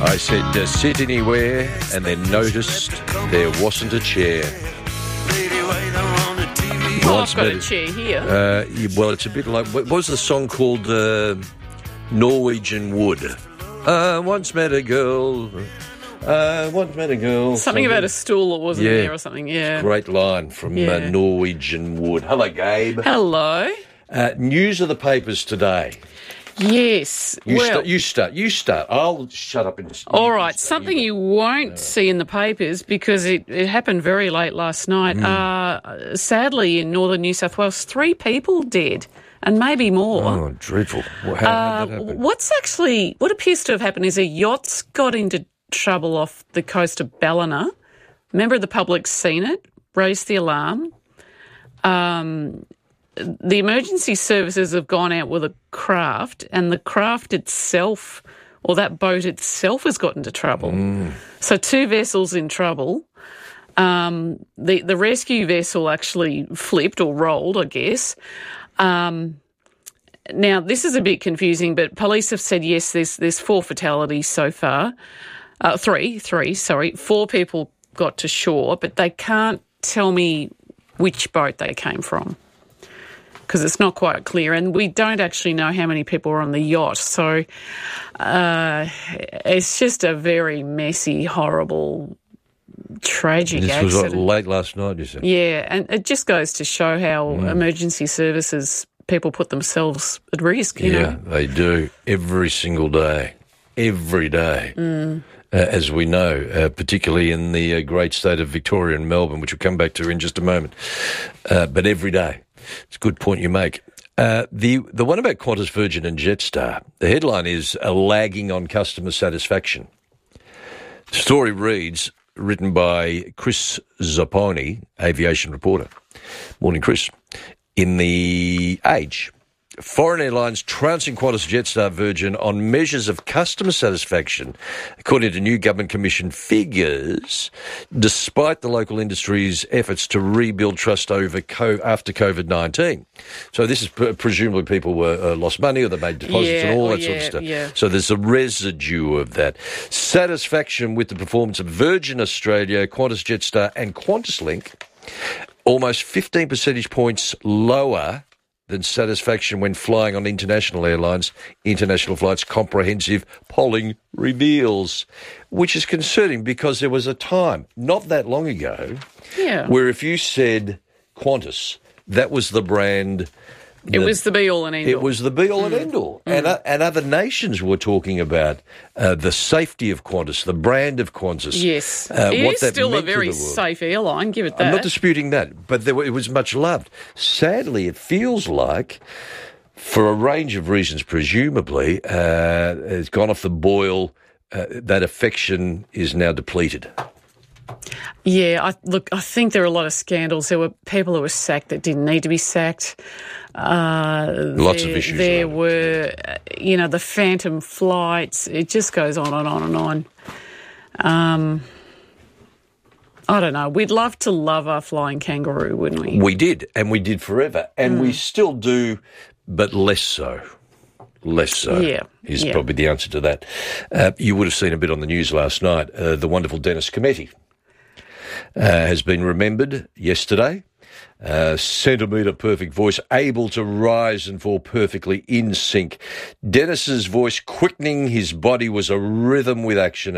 I said, sit anywhere, and then noticed there wasn't a chair. Well, I've got a chair here. Well, it's a bit like, what was the song called? Norwegian Wood. Once met a girl. Something about a stool that wasn't there or something, yeah. Great line from Norwegian Wood. Hello, Gabe. Hello. News of the papers today. Yes. You start. I'll shut up in a second. All right. Something you won't see in the papers because it happened very late last night. Sadly, in northern New South Wales, 3 people dead and maybe more. Oh, dreadful. How did that happen? What appears to have happened is a yacht's got into trouble off the coast of Ballina. Member of the public's seen it, raised the alarm. The emergency services have gone out with a craft, and the craft itself, or that boat itself, has got into trouble. So 2 vessels in trouble. The rescue vessel actually flipped or rolled, I guess. Now, this is a bit confusing, but police have said, yes, there's 4 fatalities so far. 3, 4 people got to shore, but they can't tell me which boat they came from because it's not quite clear, and we don't actually know how many people were on the yacht. So it's just a very messy, horrible, tragic accident. This was late last night, you said? Yeah, and it just goes to show how emergency services, people put themselves at risk, you know? Yeah, they do. Every single day. Every day. As we know, particularly in the great state of Victoria and Melbourne, which we'll come back to in just a moment. But every day. It's a good point you make. The one about Qantas, Virgin and Jetstar, the headline is lagging on customer satisfaction. The story reads, written by Chris Zapponi, aviation reporter. Morning, Chris. In the Age, foreign airlines trouncing Qantas, Jetstar, Virgin on measures of customer satisfaction, according to new Government Commission figures, despite the local industry's efforts to rebuild trust after COVID-19. So this is presumably people were lost money or they made deposits and all that sort of stuff. Yeah. So there's a residue of that. Satisfaction with the performance of Virgin Australia, Qantas, Jetstar and QantasLink, almost 15 percentage points lower than satisfaction when flying on international airlines. International flights comprehensive polling reveals, which is concerning because there was a time not that long ago where if you said Qantas, that was the brand. It was the be-all and end-all. It was the be-all and end-all. And other nations were talking about the safety of Qantas, the brand of Qantas. Yes. It is still a very safe airline, give it that. I'm not disputing that, but it was much loved. Sadly, it feels like, for a range of reasons presumably, it's gone off the boil. That affection is now depleted. Yeah, I think there are a lot of scandals. There were people who were sacked that didn't need to be sacked. Lots of issues. There were, the phantom flights. It just goes on and on and on. I don't know. We'd love to love our flying kangaroo, wouldn't we? We did, and we did forever. And we still do, but less so. Less so is probably the answer to that. You would have seen a bit on the news last night. The wonderful Dennis Cometti has been remembered yesterday. Centimetre perfect voice, able to rise and fall perfectly in sync. Dennis's voice quickening, his body was a rhythm with action.